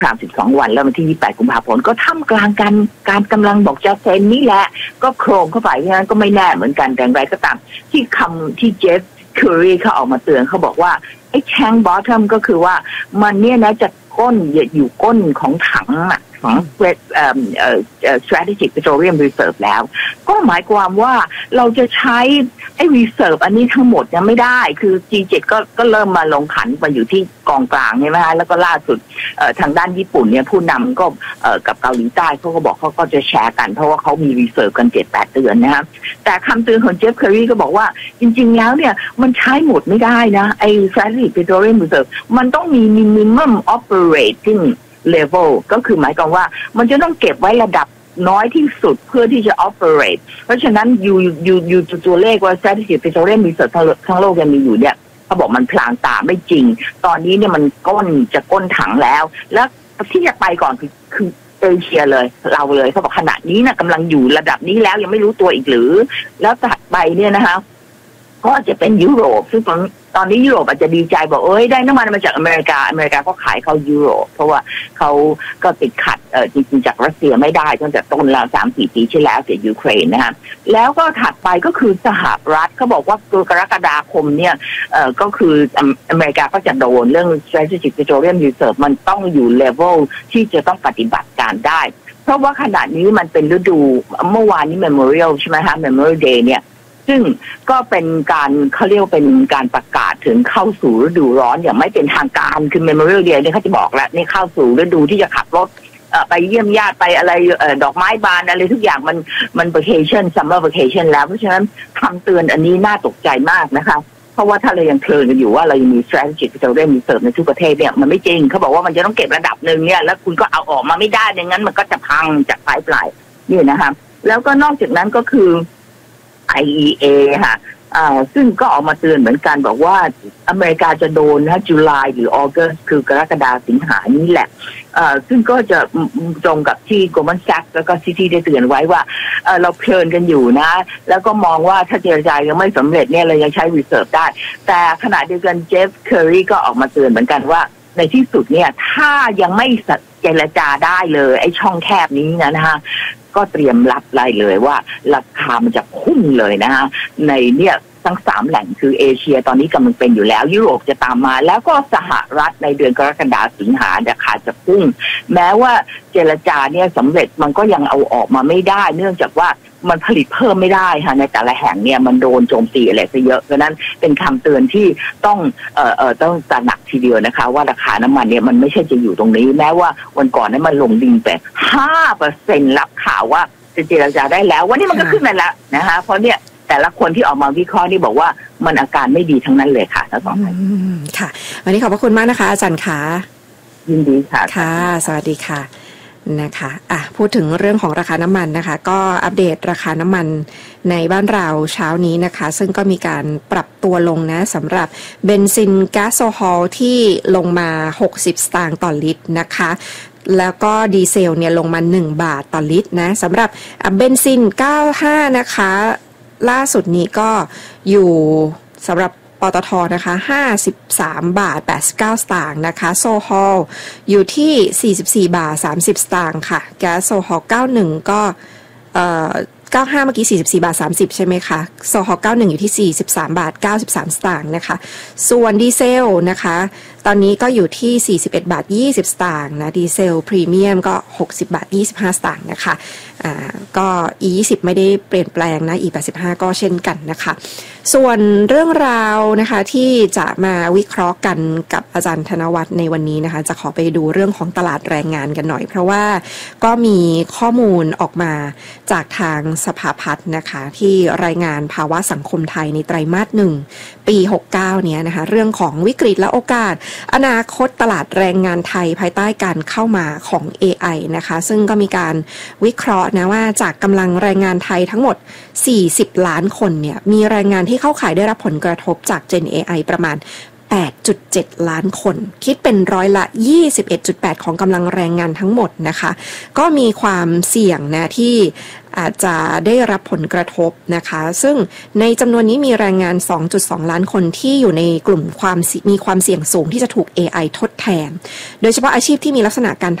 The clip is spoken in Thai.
32 วันแล้ววันที่28 กุมภาพันธ์ก็ท่ามกลางการกำลังบอกจะเซ็นนี่แหละก็โครงเข้าไปฉะนั้นก็ไม่แน่เหมือนกันแต่อย่างไรก็ตามที่เจฟเคอรีเขาออกมาเตือนเขาบอกว่าไอ้แชงบอททอมก็คือว่ามันเนี่ยนะจะก้นอยู่ก้นของถังของstrategic petroleum reserve แล้วก็หมายความว่าเราจะใช้ไอ้ reserve อันนี้ทั้งหมดเนี่ยไม่ได้คือ G7 ก็เริ่มมาลงขันมาอยู่ที่กองกลางใช่ไหมคะแล้วก็ล่าสุดทางด้านญี่ปุ่นเนี่ยผู้นำก็กับเกาหลีใต้เขาก็บอกเขาก็จะแชร์กันเพราะว่าเขามี reserve กัน 7-8 เดือนนะครับแต่คำเตือนของเจฟเคอรีก็บอกว่าจริงๆแล้วเนี่ยมันใช้หมดไม่ได้นะไอ้ strategic petroleum reserve มันต้องมี minimum operating level ก็คือหมายความว่ามันจะต้องเก็บไว้ระดับน้อยที่สุดเพื่อที่จะ operate เพราะฉะนั้นอยู่ตัวเลขว่า strategic petroleum reserve ทั้งโลกยังมีอยู่เนี่ยเขาบอกมันพลางตาไม่จริงตอนนี้เนี่ยมันก้นถังแล้วที่จะไปก่อนคือเอเชียเลยเราเลยเขาบอกขณะนี้นะกำลังอยู่ระดับนี้แล้วยังไม่รู้ตัวอีกหรือแล้วถัดไปเนี่ยนะคะก็จะเป็นยุโรปซึ่งตอนนี้ยุโรปอาจจะดีใจบอกได้น้ำมันมาจากอเมริกาก็ขายเข้ายุโรปเพราะว่าเขาก็ติดขัดจริงๆจากรัสเซียไม่ได้ตั้งแต่ต้นแล้ว 3-4 ปีที่แล้วเสียยูเครนนะฮะแล้วก็ถัดไปก็คือสหรัฐเขาบอกว่าตัวกรกฎาคมเนี่ยก็คืออเมริกาก็จะโดนเรื่อง strategic petroleum reserve มันต้องอยู่เลเวลที่จะต้องปฏิบัติการได้เพราะว่าขณะนี้มันเป็นฤดูเมื่อวานนี้ Memorial ใช่ไหมคะ Memorial Day เนี่ยซึ่งก็เป็นการเขาเรียกเป็นการประกาศถึงเข้าสู่ฤดูร้อนอย่างไม่เป็นทางการคือ Memorial Day เนี่ยเขาจะบอกแล้วนี่เข้าสู่ฤดูที่จะขับรถไปเยี่ยมญาติไปอะไรดอกไม้บานอะไรทุกอย่างมัน vacation summer vacation แล้วเพราะฉะนั้นคำเตือนอันนี้น่าตกใจมากนะคะเพราะว่าถ้าเรายังเพลินกันอยู่ว่าเรายังมี strategic petroleum reserve ในทุกประเทศเนี่ยมันไม่จริงเขาบอกว่ามันจะต้องเก็บระดับหนึ่งเนี่ยแล้วคุณก็เอาออกมาไม่ได้ดังนั้นมันก็จะพังจากปลายนี่นะคะแล้วก็นอกจากนั้นก็คือIEA ค่ะซึ่งก็ออกมาเตือนเหมือนกันบอกว่าอเมริกาจะโดนนะจุลายหรือออกัสคือกรกฎาคมสิงหานี้แหละซึ่งก็จะตรงกับที่ Goldman Sachs แล้วก็ Citi ได้เตือนไว้ว่าเราเพลินกันอยู่นะแล้วก็มองว่าถ้าเจรจายังไม่สำเร็จเนี่ยเรายังใช้ reserve ได้แต่ขณะเดียวกันเจฟเคอรีก็ออกมาเตือนเหมือนกันว่าในที่สุดเนี่ยถ้ายังไม่เจรจาได้เลยไอ้ช่องแคบนี้นะคะก็เตรียมรับได้เลยว่าราคามันจะพุ่งเลยนะฮะในเนี่ยทั้ง3แหล่งคือเอเชียตอนนี้กำลังเป็นอยู่แล้วยุโรปจะตามมาแล้วก็สหรัฐในเดือนกรกฎาคมสิงหาราคาจะพุ่งแม้ว่าเจรจาเนี่ยสำเร็จมันก็ยังเอาออกมาไม่ได้เนื่องจากว่ามันผลิตเพิ่มไม่ได้ค่ะในแต่ละแห่งเนี่ยมันโดนโจมตีอะไรซะเยอะเพราะนั้นเป็นคำเตือนที่ต้องตระหนักทีเดียวนะคะว่าราคาน้ำมันเนี่ยมันไม่ใช่จะอยู่ตรงนี้แม้ว่าวันก่อนนั้นมันลงดิ่งไป 5% รับข่าวว่าจะเจรจาได้แล้ววันนี้มันก็ขึ้นมาแล้วนะคะเพราะเนี่ยแต่ละคนที่ออกมาวิเคราะห์นี่บอกว่ามันอาการไม่ดีทั้งนั้นเลยค่ะทั้งสองท่านค่ะวันนี้ขอบพระคุณมากนะคะอาจารย์ค่ะยินดีค่ะค่ะสวัสดีค่ะนะคะพูดถึงเรื่องของราคาน้ำมันนะคะก็อัปเดตราคาน้ำมันในบ้านเราเช้านี้นะคะซึ่งก็มีการปรับตัวลงนะสำหรับเบนซินแก๊สโซฮอลที่ลงมา60 สตางค์ต่อลิตรนะคะแล้วก็ดีเซลเนี่ยลงมา1 บาทต่อลิตรนะสำหรับเบนซิน95นะคะล่าสุดนี้ก็อยู่สำหรับปตทนะคะ53บาท89 สตางค์นะคะโซฮอลอยู่ที่44บาท30 สตางค์ค่ะแก๊สโซฮอล91ก็95เมื่อกี้44บาท30ใช่ไหมคะโซฮอล91อยู่ที่43บาท93 สตางค์นะคะส่วนดีเซลนะคะตอนนี้ก็อยู่ที่41บาท20 สตางค์นะดีเซลพรีเมียมก็60บาท25 สตางค์นะคะก็ E20 ไม่ได้เปลี่ยนแปลงนะ E85 ก็เช่นกันนะคะส่วนเรื่องราวนะคะที่จะมาวิเคราะห์กันกับอาจารย์ธนวัฒน์ในวันนี้นะคะจะขอไปดูเรื่องของตลาดแรงงานกันหน่อยเพราะว่าก็มีข้อมูลออกมาจากทางสภาพัฒน์นะคะที่รายงานภาวะสังคมไทยในไตรมาส1ปี69เนี่ยนะคะเรื่องของวิกฤตและโอกาสอนาคตตลาดแรงงานไทยภายใต้การเข้ามาของ AI นะคะซึ่งก็มีการวิเคราะห์นะว่าจากกำลังแรงงานไทยทั้งหมด40 ล้านคนเนี่ยมีแรงงานที่เข้าข่ายได้รับผลกระทบจาก Gen AI ประมาณ 8.7 ล้านคนคิดเป็นร้อยละ 21.8 ของกำลังแรงงานทั้งหมดนะคะก็มีความเสี่ยงนะที่อาจจะได้รับผลกระทบนะคะซึ่งในจำนวนนี้มีแรงงาน 2.2 ล้านคนที่อยู่ในกลุ่มมีความเสี่ยงสูงที่จะถูก AI ทดแทนโดยเฉพาะอาชีพที่มีลักษณะการ